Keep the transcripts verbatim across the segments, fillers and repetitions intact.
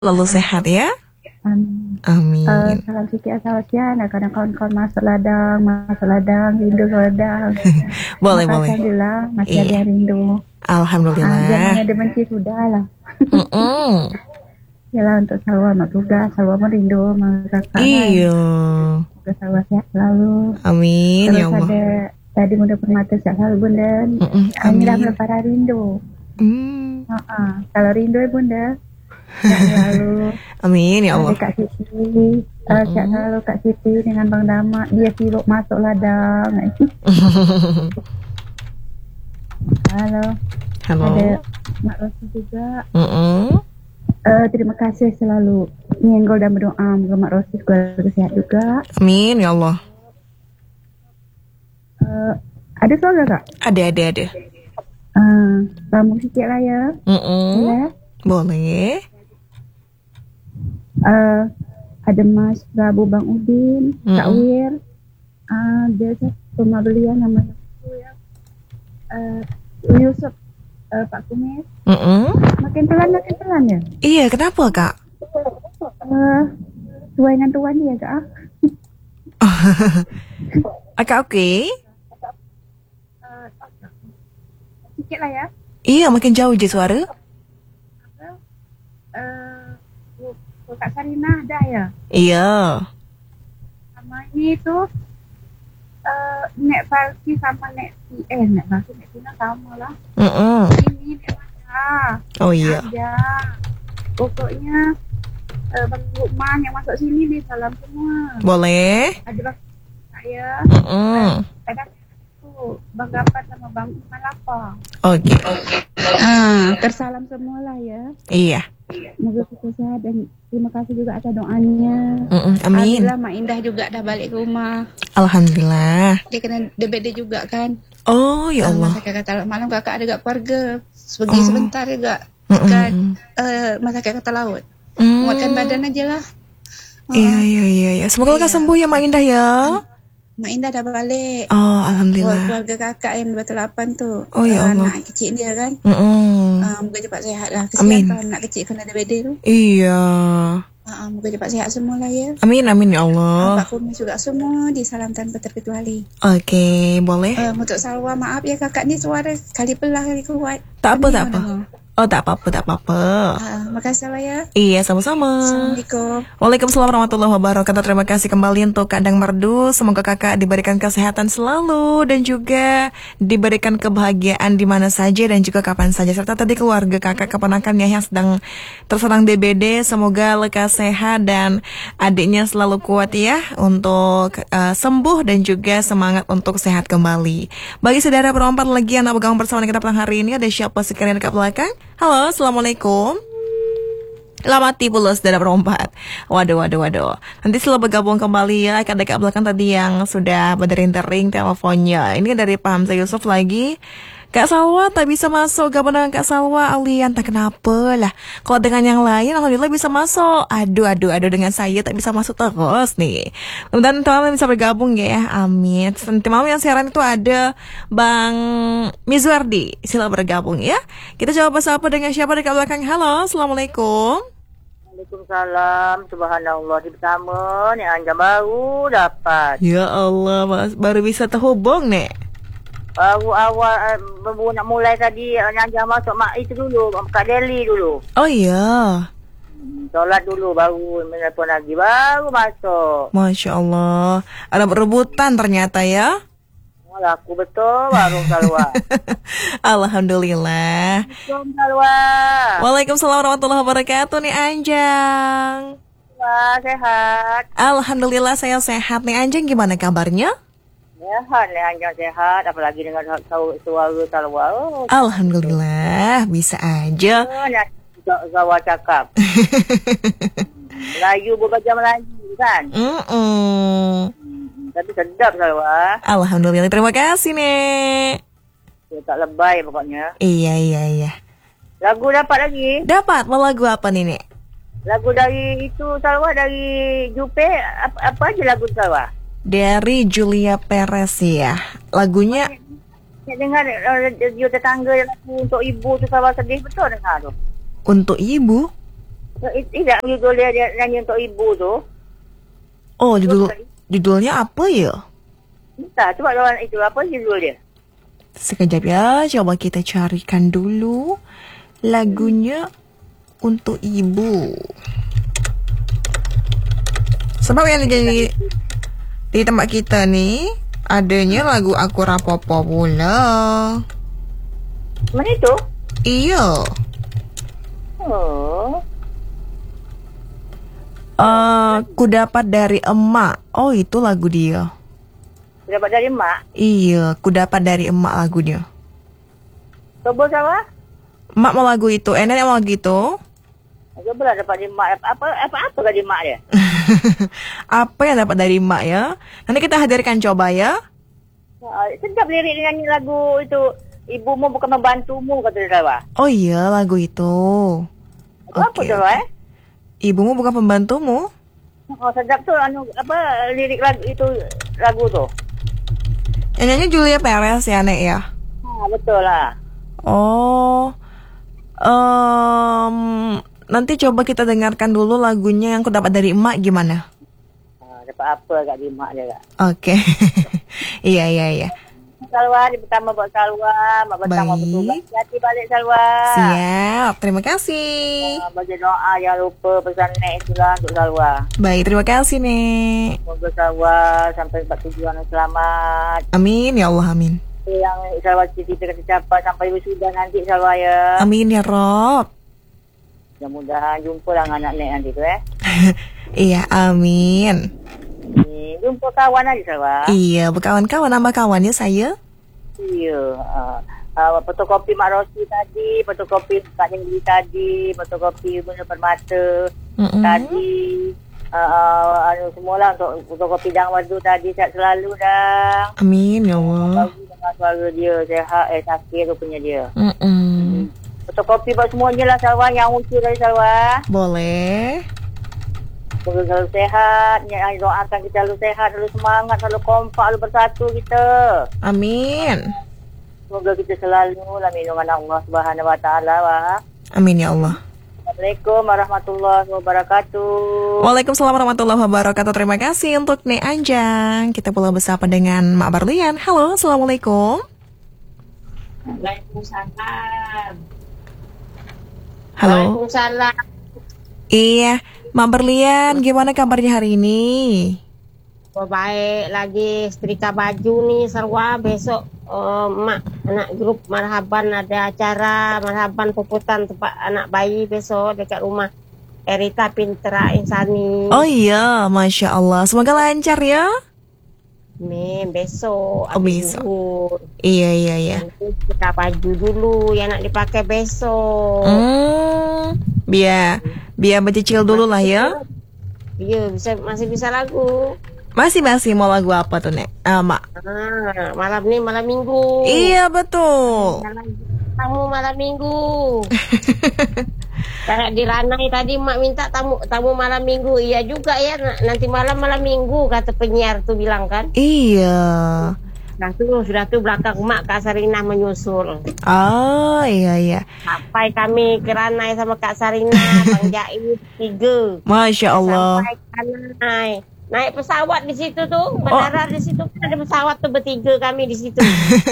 Lalu sehat ya. Amin. Amin. Uh, salam sikit asal-asian. Kadang kawan-kawan masuk ladang, masuk ladang, rindu ladang. Boleh, Maka boleh. Alhamdulillah, masih Iya. ada yang rindu. Alhamdulillah. Uh, jangan ada benci sudah lah. Mm-mm. Yalah untuk Salwa mak tugas, Salwa pun rindu sama kakak kan. Iya. Semoga Salwa sehat selalu. Amin Terus ya Allah. ada tadi muda permata sehat selalu bunda. Mm-mm. Inilah Amin. para rindu. Mm. Uh-uh. Kalau rindu ya bunda, sehat selalu. Amin ya Allah. Ada Kak Siti, uh, sehat selalu Kak Siti dengan Bang Dama. Dia sibuk masuk ladang. Halo. Halo. Ada Mak Rosi juga. Mm-mm. Uh, terima kasih selalu nyenggol dan berdoa. Moga Mak Rosi keluarga sehat juga. Amin ya Allah. Uh, ada suara Kak? Ada, ada, ada. Uh, sambung sikit lah ya. Mm-mm. Boleh? Boleh. Uh, ada Mas Prabu Bang Udin, Kak Mm-mm. Wir. Uh, dia rumah beliau nama aku ya. Uh, Yusuf, uh, Pak Kumis. Mm-mm. Makin pelan, makin pelan ya. Iya, kenapa Kak? Uh, sesuai dengan tuan dia Kak. Kak oke? Uh, sikit lah ya. Iya, makin jauh je suara. Uh, Kak Sarina ada ya. Iya. Sama ini tuh uh, Nek Falki sama Nek Si eh Nek Falki Nek Sina sama lah. Mm-mm. Ini Nek Maya. Oh iya. Ada. Pokoknya uh, Bang Lukman yang masuk sini di salam semua. Boleh. Ada bang saya. Mm-mm. Kadang tuh Bang Gapat sama Bang Malapa. Oke. Ah, tersalam semua lah ya. Iya. Semoga kita sehat dan terima kasih juga atas doanya. Mm-mm. Amin. Alhamdulillah Mak Indah juga dah balik ke rumah. Alhamdulillah. Dia kena D B D juga kan. Oh ya Allah. Masa kata malam kakak ada kat keluarga. Pergi Oh. sebentar juga Mm-mm. dekat uh, masa kata laut. Mm. Muatkan badan aja lah. Iya iya iya iya. Semoga lekas Iya. sembuh ya Mak Indah ya. Mak Indah dah balik. Oh alhamdulillah. Keluarga kakak yang dua puluh delapan tu. Oh, ya uh, Allah. Anak kecil dia kan. Mm-mm. Uh, moga cepat sehat lah. Amin. Kesian kalau anak kecil kena D B D tu. Iya. Uh, moga cepat sehat semua lah ya. Amin amin ya Allah. Pak Kumis juga semua disalam tanpa terkecuali. Oke boleh. Uh, untuk Salwa maaf ya kakak ni suara kali pelah kali kuat. Tak apa Pening tak apa. dengar. Oh tak apa-apa tak apa-apa. Uh, makasih Salwa ya. Iya sama-sama. Assalamualaikum. Waalaikumsalam warahmatullahi wabarakatuh. Terima kasih kembali untuk Kak Dang Merdu. Semoga kakak diberikan kesehatan selalu dan juga diberikan kebahagiaan di mana saja dan juga kapan saja. Serta tadi keluarga kakak keponakannya yang sedang terserang D B D. Semoga lekas sehat dan adiknya selalu kuat ya untuk uh, sembuh dan juga semangat untuk sehat kembali. Bagi saudara perempat lagi yang bergabung bersama dengan kita petang hari ini, ada siapa sekalian dekat belakang? Halo, assalamualaikum. Lah mati pula saudara perempat. Waduh, waduh, waduh. Nanti setelah bergabung kembali ya, akan dekat belakang tadi yang sudah berdering-dering teleponnya. Ini dari Pak Hamzah Yusuf lagi. Kak Salwa tak bisa masuk. Gabung dengan Kak Salwa Alian, tak kenapa lah. Kalau dengan yang lain alhamdulillah bisa masuk. Aduh, aduh, aduh, dengan saya tak bisa masuk terus nih. Mudah-mudahan teman-teman bisa bergabung ya. Amin. Nanti malam yang siaran itu ada Bang Mizwardi. Sila bergabung ya. Kita coba bersapa dengan siapa dekat belakang. Halo, assalamualaikum. Waalaikumsalam, subhanallah, di bersama ni Anjam baru dapat. Ya Allah, mas, baru bisa terhubung nek. Baru awal uh, baru nak mulai tadi uh, Anjam masuk mak itu dulu, Kak Deli dulu. Oh iya. Solat dulu baru menelpon lagi, baru masuk. Masya Allah. Ada perebutan ternyata ya. Wah, aku betul baru keluar. Alhamdulillah. Assalamualaikum keluar. Waalaikumsalam warahmatullahi wabarakatuh nih Anjang. Wah, sehat. Alhamdulillah saya sehat nih Anjang, gimana kabarnya? Sehat ni Anjam sehat, apalagi dengan suara suara keluar. Oh, Alhamdulillah bisa aja. nak Zawa cakap. Melayu berbahasa Melayu kan? Mm-mm. Tapi sedap keluar. Alhamdulillah, terima kasih nek. Dia tak lebay pokoknya. Iya iya iya. Lagu dapat lagi? Dapat, mau lagu apa nih nek? Lagu dari itu Salwa, dari Jupe, apa, apa aja lagu Salwa? Dari Julia Perez ya. Lagunya Saya dengar uh, dia tetangga lagu untuk ibu tu Salwa sedih, betul dengar tu? untuk ibu. Eh, Tidak, judul dia, dia nyanyi untuk ibu tu. Oh, judul judulnya apa ya? Entah, coba lawan itu apa judul dia? Sekejap ya, coba kita carikan dulu lagunya untuk ibu. Sebab yang jadi di tempat kita nih adanya lagu Aku Rapopo pula. Mana itu? Iya. Oh. Eh, ku dapat dari emak. Oh, itu lagu dia. Dapat dari mak. Iya, ku dapat dari emak lagunya. Coba sama? Emak mau lagu itu, eh nenek mau lagu itu. Coba lah dapat dari mak. Apa apa apa kan dari mak dia? Apa yang dapat dari emak ya? Nanti kita hadirkan coba ya. Uh, sedap lirik dia nyanyi lagu itu. Ibumu bukan membantumu kata dia Sawa. Oh iya, lagu itu. Apa Oke, tu oke. eh? Ibumu bukan pembantumu? Oh sedap tu anu apa lirik lagu itu lagu tu. Yang nyanyi Julia Perez ya, Nek ya? Ha betul lah. Oh, em, nanti coba kita dengarkan dulu lagunya yang ku dapat dari emak gimana? Ha, dapat apa kat di mak dia kak? Oke, iya iya iya. Salwa, dia pertama buat Salwa, mak pertama Baik. bertugas. Hati balik Salwa. Siap, terima kasih. Uh, bagi doa jangan lupa pesan Nek itulah untuk Salwa. Baik, terima kasih Nek. Semoga Salwa sampai tempat tujuan yang selamat. Amin ya Allah, amin. Yang Salwa cita-cita tercapai sampai wisuda nanti Salwa ya. Amin ya Rob. Mudah-mudahan jumpa lah dengan anak Nek nanti tu eh. Iya, amin. Ni, jumpa kawan aja Salwa. Iya, berkawan-kawan nambah kawannya saya. Iya. Uh, uh, fotokopi Mak Rosi tadi, fotokopi Kak Ningli tadi, fotokopi Bunda Permata Mm-mm. tadi. Uh, uh, anu semualah untuk fotokopi Dang Wadu tadi. Sihat selalu dah. Amin ya Allah. Bagi dengan suara dia sehat, eh sakit rupanya dia. Mm-mm. Fotokopi buat semuanya lah Salwa yang usul dari Salwa. Boleh. Semoga selalu sehat. Ya, doakan kita selalu sehat, selalu semangat, selalu kompak, selalu bersatu kita. Amin. Semoga kita selalu dalam lindungan Allah Subhanahu Wa Taala. Wah. Amin ya Allah. Assalamualaikum warahmatullahi wabarakatuh. Waalaikumsalam warahmatullahi wabarakatuh. Terima kasih untuk Nek Anjang. Kita pula bersama dengan Mak Barlian. Halo, Assalamualaikum. Waalaikumsalam. Halo. Waalaikumsalam. Iya, Mak Berlian, gimana kabarnya hari ini? Oh, baik lagi setrika baju nih Sarwa. Besok uh, mak anak grup marhaban ada acara marhaban puputan tempat anak bayi besok dekat rumah Erita Pintera Insani. Oh iya, Masya Allah. Semoga lancar ya. Nih besok. Oh, habis besok. zuhur. Iya, iya, iya. Nanti setrika baju dulu yang nak dipakai besok. Hmm, biar biar bercicil dulu lah ya. Iya, bisa masih bisa lagu. Masih masih mau lagu apa tuh Nek? Ah, Mak. Ah, malam ni malam minggu. Iya betul. Tamu malam minggu. Kayak di Ranai tadi mak minta tamu tamu malam minggu. Iya juga ya, nanti malam malam minggu kata penyiar tuh bilang kan. Iya. Nah tuh sudah tuh belakang mak Kak Sarina menyusul. Oh iya iya. Sampai kami ke Ranai sama Kak Sarina, Bang Jais tiga. Masya Allah. Sampai ke Ranai. Naik pesawat di situ tuh, bandara di situ kan ada pesawat tuh bertiga kami di situ.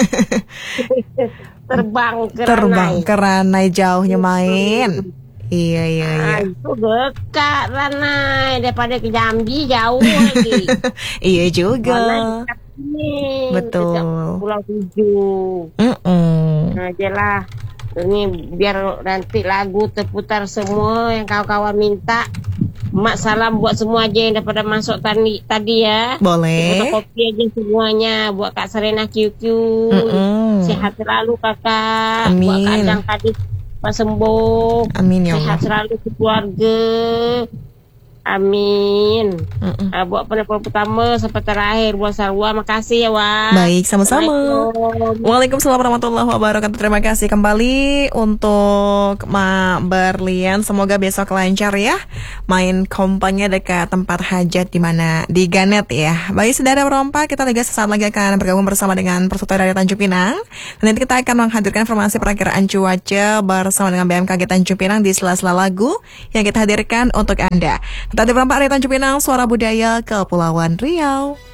Terbang ke Terbang Ranai. ke Ranai jauhnya main. Iya iya iya. Ah, itu dekat Ranai daripada ke Jambi jauh lagi. Iya juga. Ranai dekat sini, Betul. dekat Pulau Tujuh. Mm-mm. Nah, jelah. Ini biar nanti lagu terputar semua yang kawan-kawan minta. Mak salam buat semua aja yang daripada masuk tadi, tadi ya. Boleh. Fotokopi aja semuanya buat Kak Serena Q Q. Mm-mm. Sehat selalu kakak. Amin. Buat Kak Adang tadi Pak sembuh. Amin ya Sehat Allah. selalu keluarga. Amin. Mm-mm. Uh, buat penelpon pertama sampai terakhir buat Sarwa. Makasih ya, Wak. Baik, sama-sama. Assalamualaikum. Waalaikumsalam warahmatullahi wabarakatuh. Terima kasih kembali untuk Mak Berlian. Semoga besok lancar ya. Main kompanya dekat tempat hajat di mana di Ganet ya. Baik, saudara Rompa, kita juga sesaat lagi akan bergabung bersama dengan Persutara dari Tanjung Pinang. Dan nanti kita akan menghadirkan informasi perakiraan cuaca bersama dengan B M K G Tanjung Pinang di sela-sela lagu yang kita hadirkan untuk Anda. Tadi Rompa dari Tanjung Pinang, suara budaya Kepulauan Riau.